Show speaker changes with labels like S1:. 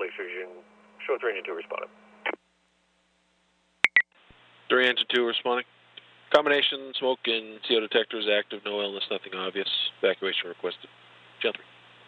S1: extrusion. Show 3 Engine 2 responding.
S2: 3 Engine 2 responding. Combination smoke and CO detectors active, no illness, nothing obvious. Evacuation requested. Channel 3.